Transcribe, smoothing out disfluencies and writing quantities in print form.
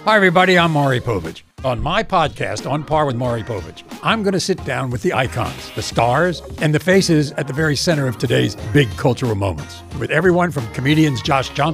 Hi, everybody. I'm Maury Povich. On my podcast, On Par with Maury Povich, I'm going to sit down with the icons, the stars, and the faces at the very center of today's big cultural moments. With everyone from comedians Josh Johnson